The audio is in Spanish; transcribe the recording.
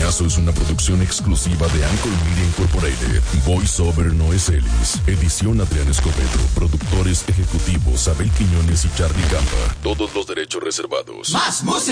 caso es una producción exclusiva de Anchor Media Incorporated. Voice Over Noé Celis. Edición Adrián Escobedo. Productores ejecutivos Abel Quiñones y Charlie Gamba. Todos los derechos reservados. ¡Más música!